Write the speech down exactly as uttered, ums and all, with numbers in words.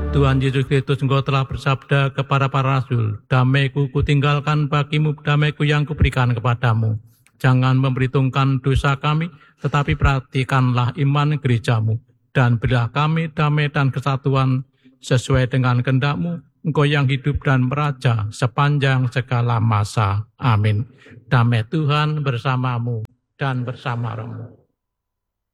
Tuhan Yesus Kristus, Engkau telah bersabda kepada para rasul, damai-Ku kutinggalkan bagimu, damai-Ku yang kuberikan kepadamu. Jangan memperhitungkan dosa kami, tetapi perhatikanlah iman gerejamu. Dan berilah kami damai dan kesatuan sesuai dengan kehendak-Mu, Engkau yang hidup dan meraja sepanjang segala masa. Amin. Damai Tuhan bersamamu dan bersama rohmu.